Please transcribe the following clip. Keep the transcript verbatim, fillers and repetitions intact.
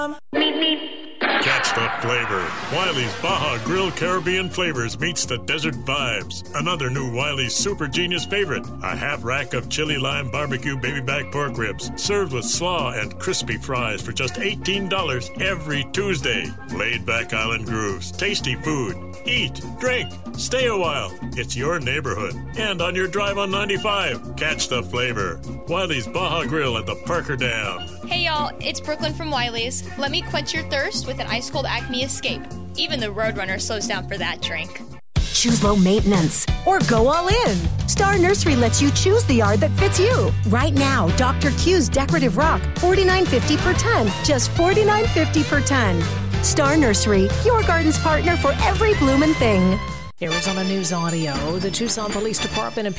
Catch the flavor. Wiley's Baja Grill Caribbean Flavors meets the desert vibes. Another new Wiley's Super Genius favorite. A half rack of chili lime barbecue baby back pork ribs served with slaw and crispy fries for just eighteen dollars every Tuesday. Laid back island grooves, tasty food. Eat, drink, stay a while. It's your neighborhood. And on your drive on ninety-five, catch the flavor. Wiley's Baja Grill at the Parker Dam. Hey y'all, it's Brooklyn from Wiley's. Let me quench your thirst with an ice-cold Acme Escape. Even the Roadrunner slows down for that drink. Choose low maintenance or go all in. Star Nursery lets you choose the yard that fits you. Right now, Doctor Q's Decorative Rock, forty-nine fifty per ton. Just forty-nine fifty per ton. Star Nursery, your garden's partner for every bloomin' thing. Arizona News Audio. The Tucson Police Department